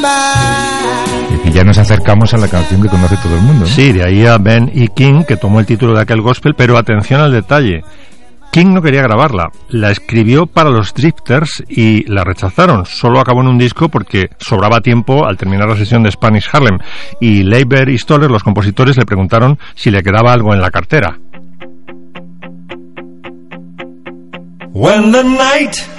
Y ya nos acercamos a la canción que conoce todo el mundo, ¿no? Sí, de ahí a Ben E. King, que tomó el título de aquel gospel, pero atención al detalle. King no quería grabarla, la escribió para los Drifters y la rechazaron. Solo acabó en un disco porque sobraba tiempo al terminar la sesión de Spanish Harlem. Y Leiber y Stoller, los compositores, le preguntaron si le quedaba algo en la cartera. When the night